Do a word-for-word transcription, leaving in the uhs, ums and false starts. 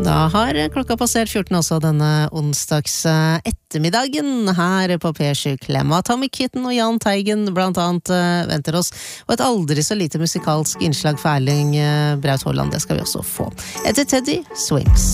Da har klokka passert fjorten også denne onsdags ettermiddagen her på P sju. Klemma, Atomic Kitten og Jahn Teigen blant annet venter oss, og et aldri så lite musikalsk innslag for Erling Braut Haaland, det skal vi også få. Etter Teddy, Swings.